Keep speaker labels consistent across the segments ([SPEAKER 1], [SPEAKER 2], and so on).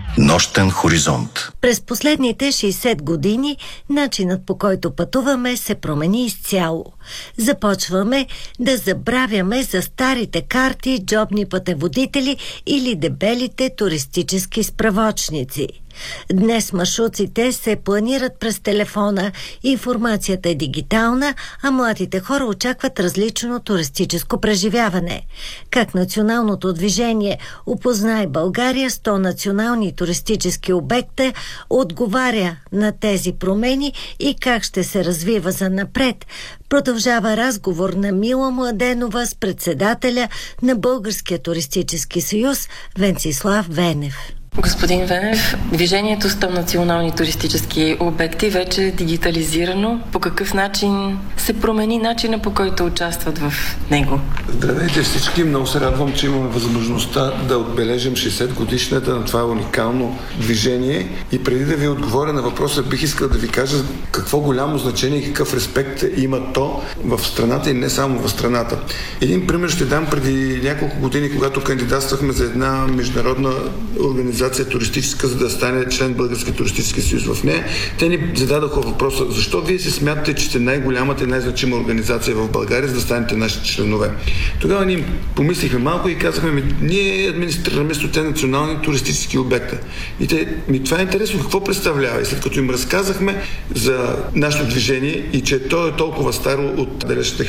[SPEAKER 1] Нощен хоризонт.
[SPEAKER 2] През последните 60 години начинът, по който пътуваме, се промени изцяло. Започваме да забравяме за старите карти, джобни пътеводители или дебелите туристически справочници. Днес маршруците се планират през телефона, информацията е дигитална, а младите хора очакват различно туристическо преживяване. Как националното движение "Опознай България" 100 национални туристически обекта отговаря на тези промени и как ще се развива занапред, продължава разговор на Мила Младенова с председателя на Българския туристически съюз Венцислав Венев.
[SPEAKER 3] Господин Венев, движението 100 национални туристически обекти вече е дигитализирано. По какъв начин се промени начина, по който участват в него?
[SPEAKER 4] Здравейте всички! Много се радвам, че имаме възможността да отбележим 60 годишната на това уникално движение. И преди да ви отговоря на въпроса, бих искал да ви кажа какво голямо значение и какъв респект има то в страната и не само в страната. Един пример ще дам. Преди няколко години, когато кандидатствахме за една международна организация туристическа, за да стане член Български туристически съюз в нея, те ни зададоха въпроса: защо вие се смятате, че сте най-голямата и най-значима организация в България, за да станете нашите членове? Тогава ние помислихме малко и казахме: ние администрираме 100 национални туристически обекта. И те: това е интересно, какво представлява? И след като им разказахме за нашето движение и че то е толкова старо от далечната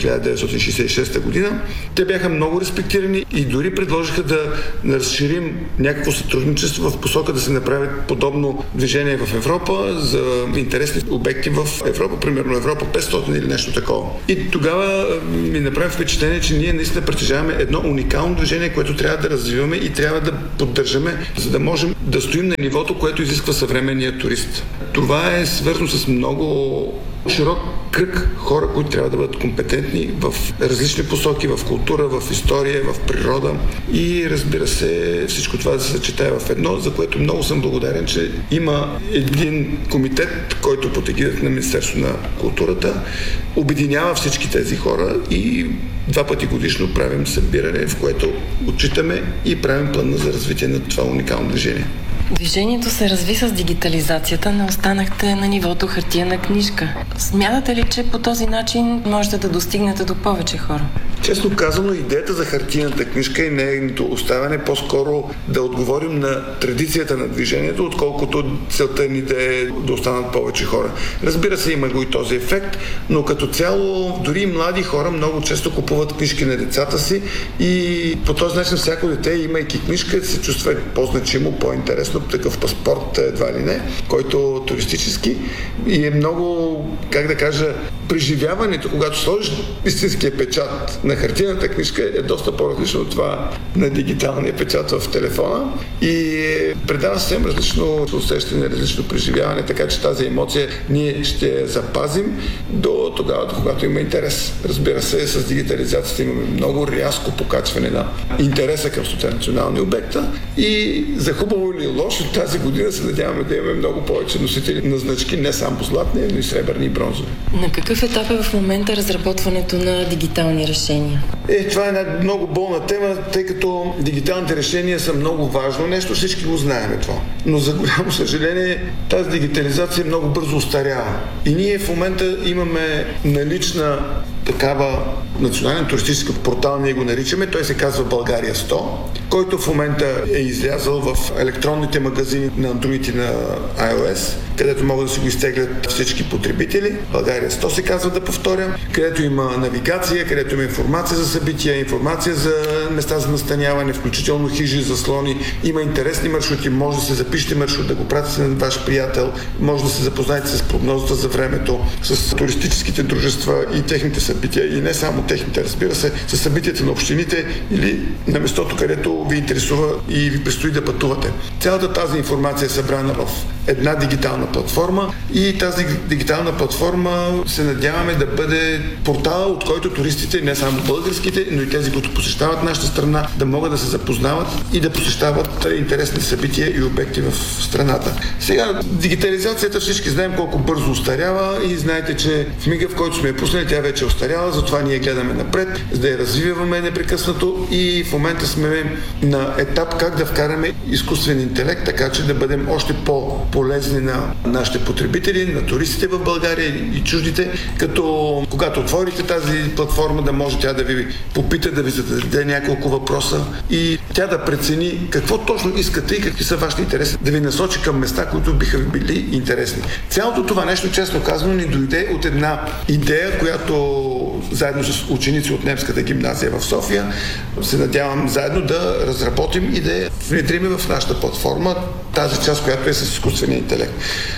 [SPEAKER 4] 1966 година, те бяха много респектирани и дори предложиха да разширим някакво сътрудничество в посока да се направи подобно движение в Европа за интересни обекти в Европа, примерно Европа 500 или нещо такова. И тогава ми направи впечатление, че ние наистина притежаваме едно уникално движение, което трябва да развиваме и трябва да поддържаме, за да можем да стоим на нивото, което изисква съвременният турист. Това е свързано с много широк кръг хора, които трябва да бъдат компетентни в различни посоки, в култура, в история, в природа и, разбира се, всичко това да се съчетае в едно, за което много съм благодарен, че има един комитет, който под егидата на Министерството на културата обединява всички тези хора и 2 пъти годишно правим събиране, в което отчитаме и правим плана за развитие на това уникално движение.
[SPEAKER 3] Движението се разви с дигитализацията, не останахте на нивото хартиена книжка. Смятате ли, че по този начин можете да достигнете до повече хора?
[SPEAKER 4] Честно казано, идеята за хартиената книжка и нейното оставяне по-скоро да отговорим на традицията на движението, отколкото целта ни да е да останат повече хора. Разбира се, има го и този ефект, но като цяло дори млади хора много често купуват книжки на децата си и по този начин всяко дете, имайки книжка, се чувства по-значимо, по-интересно, такъв паспорт едва ли не, който туристически и е много, как да кажа, преживяването, когато сложиш истинския печат на хартиената книжка, е доста по-различно от това на дигиталния печат в телефона и предава съвсем различно усещане, различно преживяване, така че тази емоция ние ще запазим до тогава, до когато има интерес. Разбира се, с дигитализацията имаме много рязко покачване на интереса към 100 национални обекта и за хубаво или лошо тази година се надяваме да имаме много повече носители на значки, не само златни, но и сребърни и бронзови.
[SPEAKER 3] На какъв етап е в момента разработването на дигитални решения?
[SPEAKER 4] Това е една много болна тема, тъй като дигиталните решения са много важно нещо, всички го знаем това. Но за голямо съжаление тази дигитализация много бързо устарява. И ние в момента имаме налична такава национален туристически портал, ние го наричаме, той се казва България 100, който в момента е излязъл в електронните магазини на Android и на iOS, където могат да си го изтеглят всички потребители. България 100 се казва, да повторя, където има навигация, където има информация за събития, информация за места за настаняване, включително хижи, заслони, има интересни маршрути, може да се запишете маршрут, да го пратите на ваш приятел, може да се запознаете с прогнозата за времето, с туристическите дружества и техните събития, и не само техните, разбира се, с събитията на общините или на местото, където ви интересува и ви предстои да пътувате. Цялата тази информация е събрана в една дигитална платформа и тази дигитална платформа се надяваме да бъде портала, от който туристите, не само българските, но и тези, които посещават нашата страна, да могат да се запознават и да посещават интересни събития и обекти в страната. Сега, дигитализацията всички знаем колко бързо устарява и знаете, че в мига, в който сме я пуснали, тя вече е устаряла, затова ние гледаме напред, за да я развиваме непрекъснато и в момента сме на етап как да вкараме изкуствен интелект, така че да бъдем още по-полезни на нашите потребители, на туристите в България и чуждите, като когато отворите тази платформа, да може тя да ви попита, да ви зададе няколко въпроса и тя да прецени какво точно искате и какви са вашите интереси, да ви насочи към места, които биха ви били интересни. Цялото това нещо, честно казано, ни дойде от една идея, която заедно с ученици от немската гимназия в София се надявам заедно да разработим и да я внедриме в нашата платформа, тази част, която е с изкуствения интелект.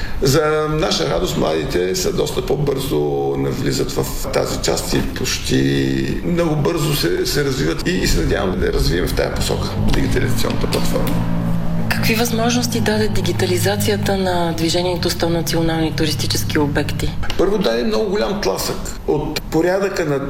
[SPEAKER 4] За наша радост, младите са доста по-бързо навлизат в тази част и почти много бързо се развиват и се надявам да я развием в тази посока, дигитализационната платформа.
[SPEAKER 3] Какви възможности даде дигитализацията на движението с национални туристически обекти?
[SPEAKER 4] Първо даде много голям тласък. От порядъка на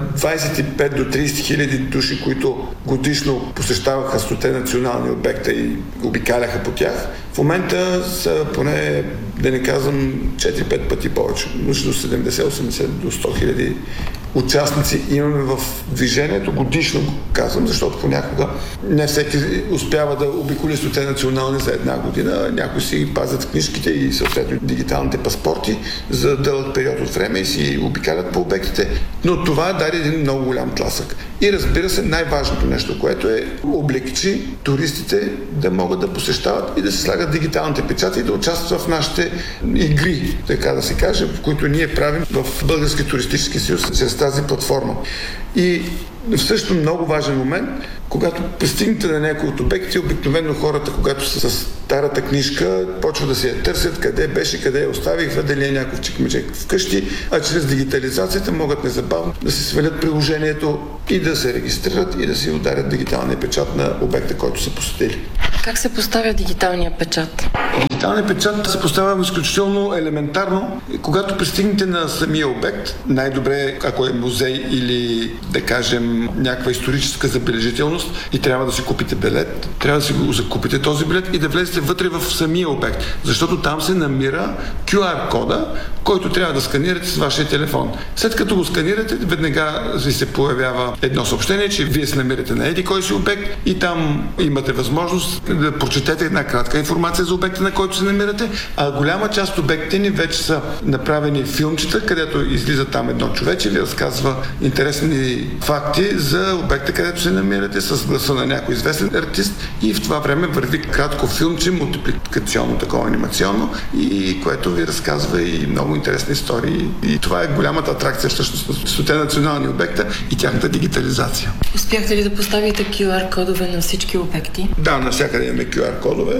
[SPEAKER 4] 25 до 30 хиляди души, които годишно посещаваха 100 национални обекта и обикаляха по тях, в момента са поне, да не казвам, 4-5 пъти повече. Между 70-80 до 100 хиляди участници имаме в движението, годишно казвам, защото понякога не всеки успява да обиколи 100 национални за една година. Някои си пазят книжките и съответно дигиталните паспорти за дълъг период от време и си обикалят по обектите, но това даде един много голям тласък. И разбира се, най-важното нещо, което е облегчи туристите да могат да посещават и да се слагат дигиталните печати и да участват в нашите игри, така да се каже, в които ние правим в Български туристически съюз чрез тази платформа. И също много важен момент, когато пристигнете на някои от обекти, обикновено хората, когато са с старата книжка, почват да се я търсят, къде беше, къде я оставих, дали е някой чекмеджек вкъщи, а чрез дигитализацията могат незабавно да си свалят приложението и да се регистрират и да си ударят дигиталния печат на обекта, който са посетили.
[SPEAKER 3] Как се поставя дигиталния печат?
[SPEAKER 4] Дигиталният печат се поставя изключително елементарно. Когато пристигнете на самия обект, най-добре, ако е музей или, да кажем, някаква историческа забележителност и трябва да си купите билет, трябва да си го закупите този билет и да влезете вътре в самия обект, защото там се намира QR кода, който трябва да сканирате с вашия телефон. След като го сканирате, веднага ви се появява едно съобщение, че вие се намирате на еди кой си обект и там имате възможност да прочетете една кратка информация за обекта, на който се намирате, а голяма част от обектите ни вече са направени филмчета, където излиза там едно човече и ви разказва интересни факти за обекта, където се намирате, с гласа на някой известен артист и в това време върви кратко филмче, мултипликационно, такова анимационно, и което ви разказва и много интересни истории. И това е голямата атракция всъщност на 100 национални обекта и тяхната дигитализация.
[SPEAKER 3] Успяхте ли да поставите QR кодове на всички обекти?
[SPEAKER 4] Да, навсякъде имаме QR кодове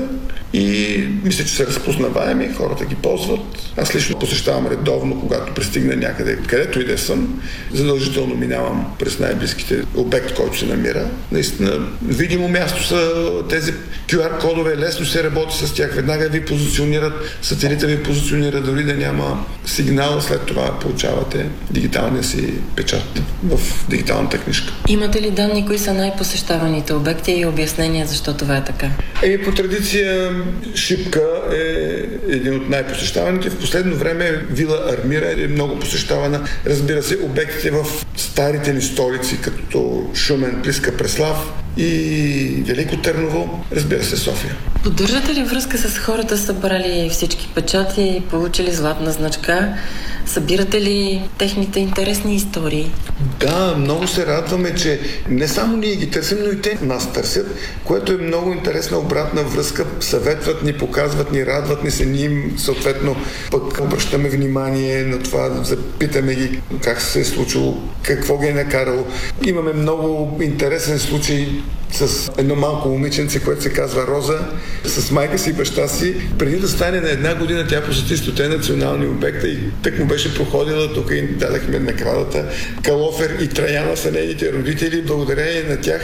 [SPEAKER 4] и мисля, че са разпознаваеми, хората ги ползват. Аз лично посещавам редовно, когато пристигна някъде, където и да съм, задължително минавам през най-близките обект, който се намира. Наистина, видимо място са тези QR кодове, лесно се работи с тях, веднага ви позиционират, сателита ви позиционира, дори да няма сигнал, след това получавате дигиталния си печат в дигиталната книжка.
[SPEAKER 3] Имате ли данни, кои са най-посещаваните обекти и обяснения защо това е така?
[SPEAKER 4] По традиция Шипка е един от най-посещаваните. В последно време Вила Армира е много посещавана. Разбира се, обектите в старите ни столици, като Шумен, Плиска, Преслав и Велико Търново, разбира се, София.
[SPEAKER 3] Поддържате ли връзка с хората, събрали всички печати и получили златна значка? Събирате ли техните интересни истории?
[SPEAKER 4] Да, много се радваме, че не само ние ги търсим, но и те нас търсят, което е много интересна обратна връзка. Съветват ни, показват ни, радват ни се, ние им съответно пък обръщаме внимание на това, запитаме ги как се е случило, какво ги е накарало. Имаме много интересен случай с едно малко момиченце, което се казва Роза, с майка си и баща си. Преди да стане на една година, тя посети 100 национални обекта и тък му беше проходила, тук и дадахме наградата. Калофер и Траяна са нейните родители. Благодарение на тях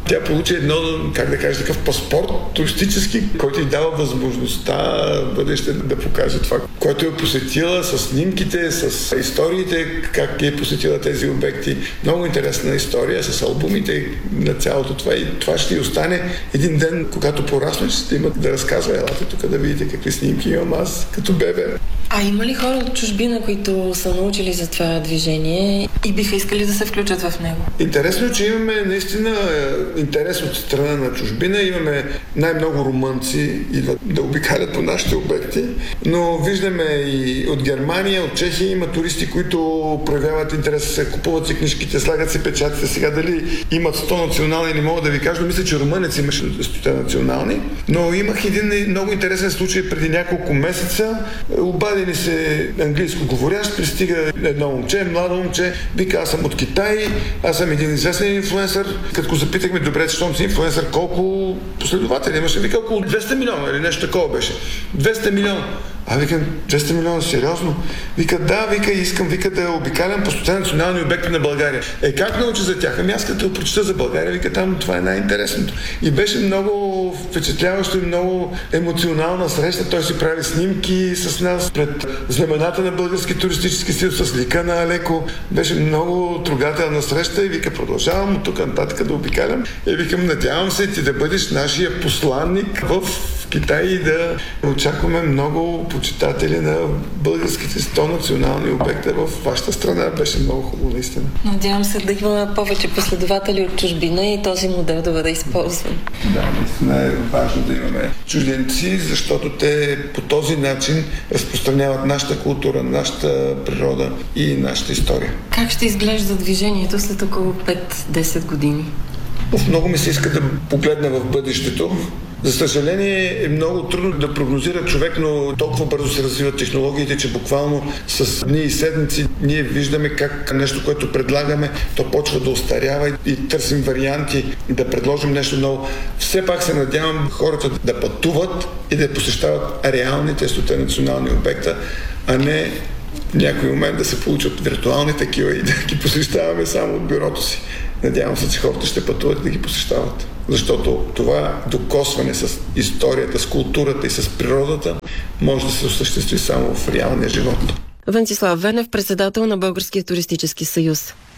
[SPEAKER 4] Тя получи едно, как да кажа, такъв паспорт туристически, който й дава възможността в бъдеще да покаже това, което е посетила с снимките, с историите, как е посетила тези обекти. Много интересна история с албумите на цялото това и това ще й остане един ден, когато порасне, ще има да разказва. Елате тук да видите какви снимки имам аз като бебе.
[SPEAKER 3] А има ли хора от чужбина, които са научили за това движение и биха искали да се включат в него?
[SPEAKER 4] Интересно, че имаме наистина интерес от страна на чужбина. Имаме най-много румънци идват да обикалят по нашите обекти, но виждаме и от Германия, от Чехия има туристи, които проявяват интерес, купуват си книжките, слагат си печатите. Сега дали имат 100 национални, не мога да ви кажа, но мисля, че румънец имаше 100 национални. Но имах един много интересен случай преди няколко месеца. Обадени се английско говорящ, пристига едно момче, младо момче, вика, аз съм от Китай, аз съм един известен инфлуенсър. Като го запитахме, добре, щом си инфлуенсър, колко последователи имаше? Вика, около 200 милиона или нещо такова беше. 200 милиона. А викам, 200 милиона, сериозно? Вика, да, вика, искам, вика, да обикалям по 100 национални обекти на България. Как научи за тях? Ами аз като прочета за България, вика, там това е най-интересното. И беше много впечатляващо и много емоционална среща. Той си прави снимки с нас пред знамената на Български туристически съюз с лика на Алеко. Беше много трогателна среща и вика, продължавам от тук нататък да обикалям. И викам, надявам се ти да бъдеш нашия посланник в Китай и да очакваме много почитатели на българските 100 национални обекта в вашата страна. Беше много хубаво, наистина.
[SPEAKER 3] Надявам се да има повече последователи от чужбина и този модел да бъде използван.
[SPEAKER 4] Да, наистина е важно да имаме чужденци, защото те по този начин разпространяват нашата култура, нашата природа и нашата история.
[SPEAKER 3] Как ще изглежда движението след около 5-10 години?
[SPEAKER 4] Много ми се иска да погледна в бъдещето. За съжаление е много трудно да прогнозира човек, но толкова бързо се развиват технологиите, че буквално с дни и седмици ние виждаме как нещо, което предлагаме, то почва да остарява и търсим варианти да предложим нещо ново. Все пак се надявам хората да пътуват и да посещават реалните 100 национални обекта, а не в някой момент да се получат виртуални такива и да ги посещаваме само от бюрото си. Надявам се, че хората ще пътуват да ги посещават. Защото това докосване с историята, с културата и с природата може да се осъществи само в реалния живот.
[SPEAKER 3] Венцислав Венев, председател на Българския туристически съюз.